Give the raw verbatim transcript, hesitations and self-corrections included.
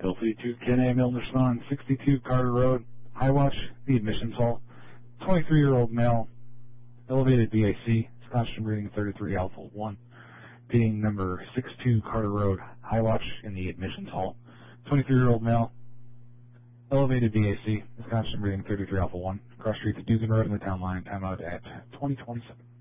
Filthy to Ken A. Milner Son, sixty-two Carter Road, Highwatch, the admissions hall. twenty-three-year-old male, elevated B A C, Scottish breathing thirty-three Alpha one. Being number sixty-two Carter Road, Highwatch in the admissions hall. twenty-three-year-old male, elevated B A C, Scottish breathing thirty-three Alpha one. Cross street to Dugan Road in the town line, timeout at twenty twenty-seven.